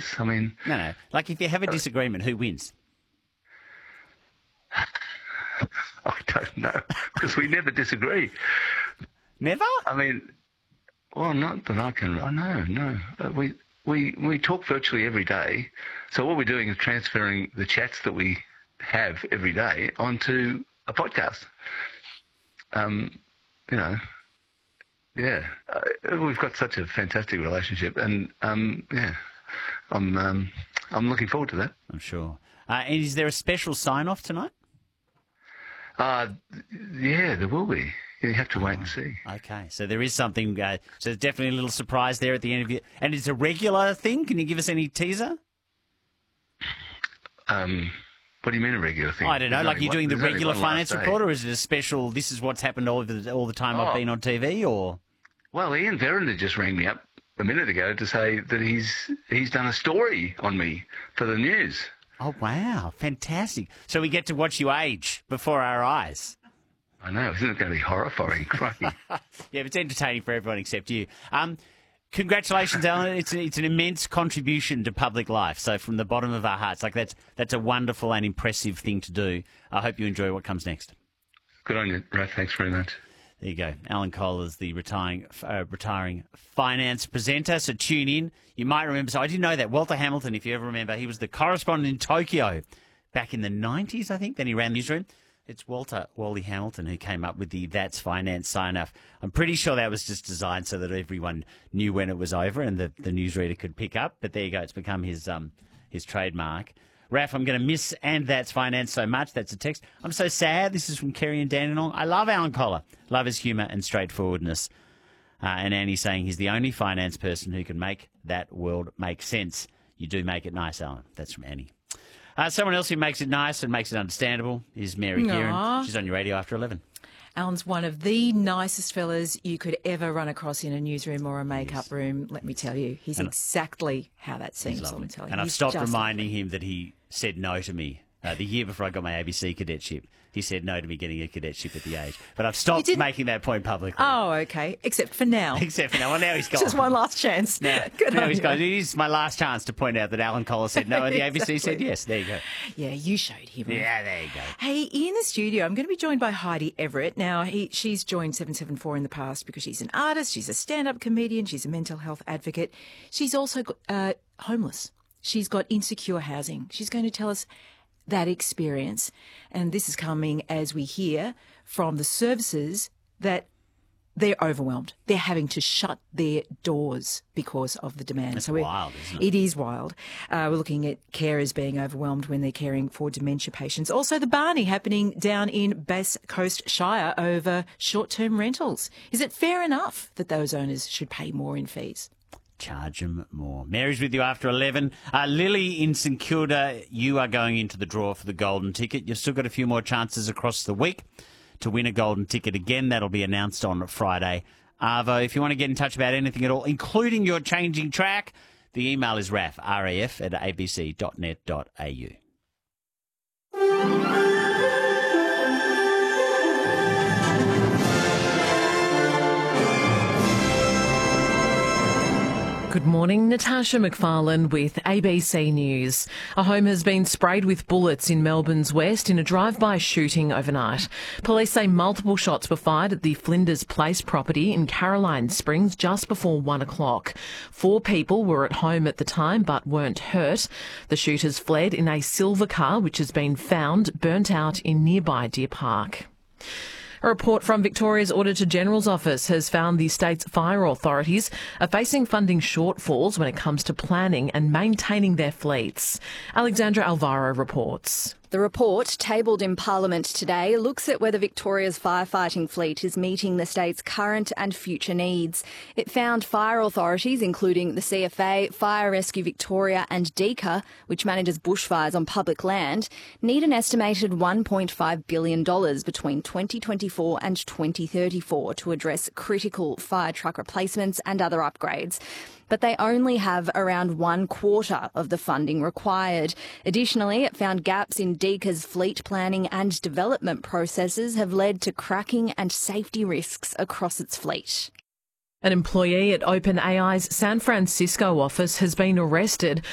this? I mean... No. Like, if you have a disagreement, who wins? I don't know, because we never disagree. Never? I mean, well, not that I can... No. We talk virtually every day. So what we're doing is transferring the chats that we have every day onto a podcast. We've got such a fantastic relationship, and I'm looking forward to that. I'm sure. And is there a special sign-off tonight? Yeah, there will be. You have to wait and see. Okay, so there is something. So there's definitely a little surprise there at the end of it. And it's a regular thing. Can you give us any teaser? What do you mean a regular thing? I don't know. Like, you're doing the regular finance report, or is it a special? This is what's happened all the time I've been on TV, or? Well, Ian Verrinder just rang me up a minute ago to say that he's done a story on me for the news. Oh, wow. Fantastic. So we get to watch you age before our eyes. I know. Isn't it going to be horrifying? Crikey. Yeah, it's entertaining for everyone except you. Congratulations, Alan. It's an immense contribution to public life. So from the bottom of our hearts, like that's a wonderful and impressive thing to do. I hope you enjoy what comes next. Good on you, Raph. Thanks very much. There you go. Alan Kohler is the retiring finance presenter, so tune in. You might remember, so I didn't know that. Walter Hamilton, if you ever remember, he was the correspondent in Tokyo back in the 90s, I think. Then he ran the newsroom. It's Wally Hamilton, who came up with the That's Finance sign-off. I'm pretty sure that was just designed so that everyone knew when it was over and the newsreader could pick up. But there you go. It's become his trademark. Raph, I'm going to miss And That's Finance so much. That's a text. I'm so sad. This is from Kerry and Dandenong. I love Alan Kohler. Love his humour and straightforwardness. And Annie's saying he's the only finance person who can make that world make sense. You do make it nice, Alan. That's from Annie. Someone else who makes it nice and makes it understandable is Mary Kieran. She's on your radio after 11. Alan's one of the nicest fellas you could ever run across in a newsroom or a makeup room, let me tell you. He's exactly how that seems, let me tell you. And I've stopped reminding him that he said no to me the year before I got my ABC cadetship. He said no to me getting a cadetship at the age. But I've stopped making that point publicly. Oh, okay. Except for now. Well, now he's gone. Just one last chance. Now he's gone. It is my last chance to point out that Alan Kohler said no and the ABC said yes. There you go. Yeah, you showed him. Yeah, there you go. Hey, in the studio, I'm going to be joined by Heidi Everett. Now, she's joined 774 in the past because she's an artist, she's a stand-up comedian, she's a mental health advocate. She's also homeless. She's got insecure housing. She's going to tell us that experience. And this is coming as we hear from the services that they're overwhelmed. They're having to shut their doors because of the demand. That's wild, isn't it? It is wild. We're looking at carers being overwhelmed when they're caring for dementia patients. Also the Barney happening down in Bass Coast Shire over short-term rentals. Is it fair enough that those owners should pay more in fees? Charge them more. Mary's with you after 11. Lily in St Kilda, you are going into the draw for the golden ticket. You've still got a few more chances across the week to win a golden ticket. Again, that'll be announced on Friday. Arvo, if you want to get in touch about anything at all, including your changing track, the email is raf@abc.net.au. Good morning, Natasha McFarlane with ABC News. A home has been sprayed with bullets in Melbourne's west in a drive-by shooting overnight. Police say multiple shots were fired at the Flinders Place property in Caroline Springs just before 1 o'clock. 4 people were at home at the time but weren't hurt. The shooters fled in a silver car which has been found burnt out in nearby Deer Park. A report from Victoria's Auditor-General's Office has found the state's fire authorities are facing funding shortfalls when it comes to planning and maintaining their fleets. Alexandra Alvaro reports. The report, tabled in Parliament today, looks at whether Victoria's firefighting fleet is meeting the state's current and future needs. It found fire authorities, including the CFA, Fire Rescue Victoria and DECA, which manages bushfires on public land, need an estimated $1.5 billion between 2024 and 2034 to address critical fire truck replacements and other upgrades. But they only have around 1/4 of the funding required. Additionally, it found gaps in DECA's fleet planning and development processes have led to cracking and safety risks across its fleet. An employee at OpenAI's San Francisco office has been arrested